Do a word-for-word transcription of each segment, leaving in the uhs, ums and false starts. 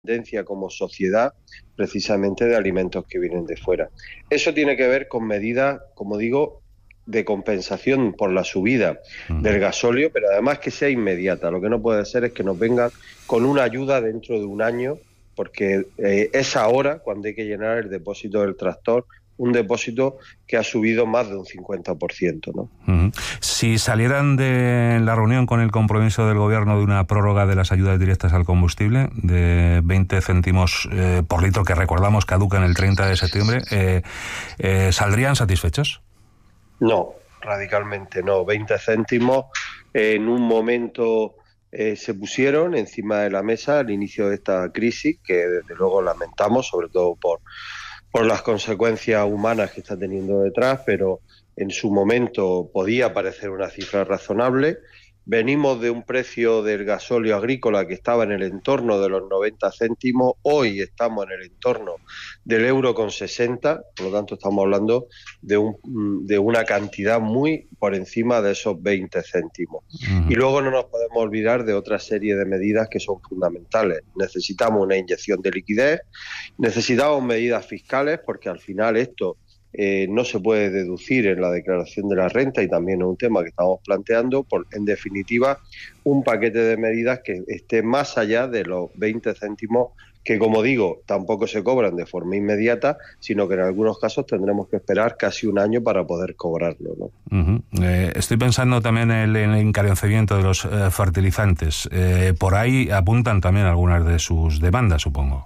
dependencia como sociedad precisamente de alimentos que vienen de fuera. Eso tiene que ver con medidas, como digo, de compensación por la subida uh-huh. del gasóleo, pero además que sea inmediata. Lo que no puede ser es que nos vengan con una ayuda dentro de un año, porque eh, es ahora cuando hay que llenar el depósito del tractor, un depósito que ha subido más de un cincuenta por ciento, ¿no? Uh-huh. Si salieran de la reunión con el compromiso del Gobierno de una prórroga de las ayudas directas al combustible de veinte céntimos eh, por litro, que recordamos caducan el treinta de septiembre, eh, eh, ¿saldrían satisfechos? No, radicalmente no. veinte céntimos eh, en un momento eh, se pusieron encima de la mesa al inicio de esta crisis, que desde luego lamentamos, sobre todo por por las consecuencias humanas que está teniendo detrás, pero en su momento podía parecer una cifra razonable. Venimos de un precio del gasóleo agrícola que estaba en el entorno de los noventa céntimos, hoy estamos en el entorno del euro con sesenta, por lo tanto estamos hablando de, un, de una cantidad muy por encima de esos veinte céntimos. Uh-huh. Y luego no nos podemos olvidar de otra serie de medidas que son fundamentales. Necesitamos una inyección de liquidez, necesitamos medidas fiscales, porque al final esto Eh, no se puede deducir en la declaración de la renta y también es un tema que estamos planteando, por, en definitiva, un paquete de medidas que esté más allá de los veinte céntimos que, como digo, tampoco se cobran de forma inmediata, sino que en algunos casos tendremos que esperar casi un año para poder cobrarlo, ¿no? Uh-huh. Eh, estoy pensando también en el, en el encarecimiento de los eh, fertilizantes. Eh, por ahí apuntan también algunas de sus demandas, supongo.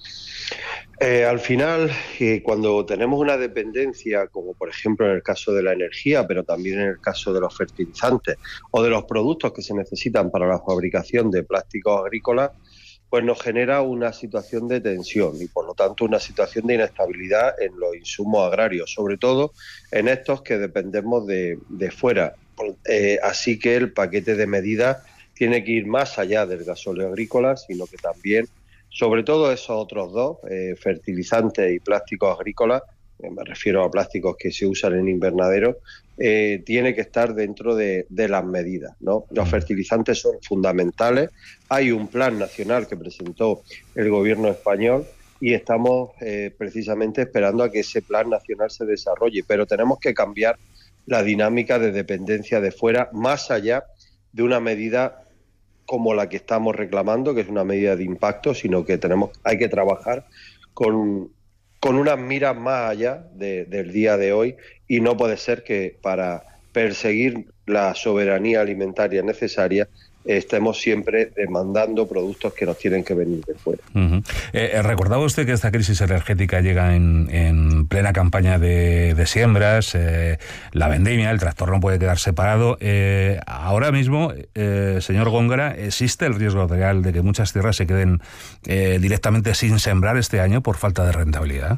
Eh, al final, eh, cuando tenemos una dependencia, como por ejemplo en el caso de la energía, pero también en el caso de los fertilizantes o de los productos que se necesitan para la fabricación de plásticos agrícolas, pues nos genera una situación de tensión y por lo tanto una situación de inestabilidad en los insumos agrarios, sobre todo en estos que dependemos de, de fuera. Eh, así que el paquete de medidas tiene que ir más allá del gasóleo agrícola, sino que también, sobre todo esos otros dos, eh, fertilizantes y plásticos agrícolas, eh, me refiero a plásticos que se usan en invernaderos, eh, tiene que estar dentro de, de las medidas, ¿no? Los fertilizantes son fundamentales. Hay un plan nacional que presentó el gobierno español y estamos eh, precisamente esperando a que ese plan nacional se desarrolle, pero tenemos que cambiar la dinámica de dependencia de fuera, más allá de una medida como la que estamos reclamando, que es una medida de impacto, sino que tenemos, hay que trabajar con, con unas miras más allá de, del día de hoy, y no puede ser que para perseguir la soberanía alimentaria necesaria estemos siempre demandando productos que nos tienen que venir de fuera. Uh-huh. Eh, ¿Recordaba usted que esta crisis energética llega en, en plena campaña de, de siembras, eh, la vendimia, el tractor no puede quedar separado? Eh, ahora mismo, eh, señor Góngora, ¿existe el riesgo real de que muchas tierras se queden eh, directamente sin sembrar este año por falta de rentabilidad?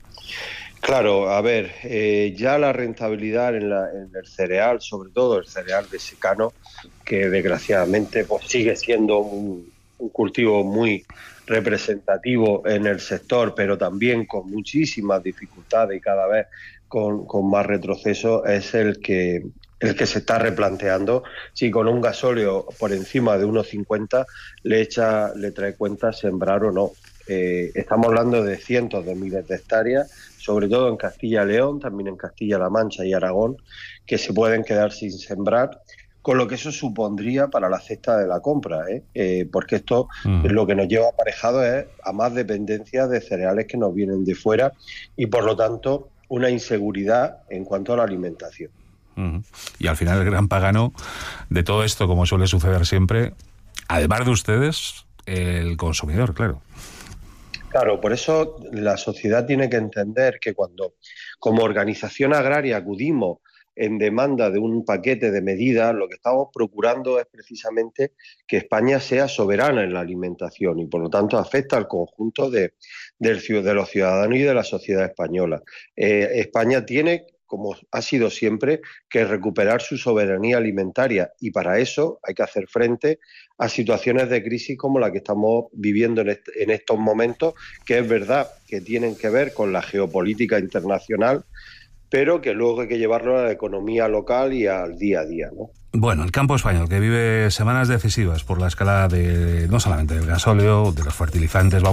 Claro, a ver, eh, ya la rentabilidad en, la, en el cereal, sobre todo el cereal de secano, que desgraciadamente pues sigue siendo un, un cultivo muy representativo en el sector, pero también con muchísimas dificultades y cada vez con, con más retroceso, es el que el que se está replanteando si con un gasóleo por encima de uno cincuenta le echa, le trae cuenta sembrar o no. Eh, estamos hablando de cientos de miles de hectáreas, sobre todo en Castilla y León, también en Castilla-La Mancha y Aragón, que se pueden quedar sin sembrar, con lo que eso supondría para la cesta de la compra, ¿eh? Eh, porque esto uh-huh. lo que nos lleva aparejado es a más dependencia de cereales que nos vienen de fuera y por lo tanto una inseguridad en cuanto a la alimentación. Uh-huh. Y al final el gran pagano de todo esto, como suele suceder siempre, además de ustedes, el consumidor, claro. Claro, por eso la sociedad tiene que entender que cuando como organización agraria acudimos en demanda de un paquete de medidas, lo que estamos procurando es precisamente que España sea soberana en la alimentación y por lo tanto afecta al conjunto de, del, de los ciudadanos y de la sociedad española. Eh, España tiene, como ha sido siempre, que recuperar su soberanía alimentaria y para eso hay que hacer frente a situaciones de crisis como la que estamos viviendo en, est- en estos momentos, que es verdad que tienen que ver con la geopolítica internacional, pero que luego hay que llevarlo a la economía local y al día a día, ¿no? Bueno, el campo español, que vive semanas decisivas por la escala de, no solamente del gasóleo, de los fertilizantes, vamos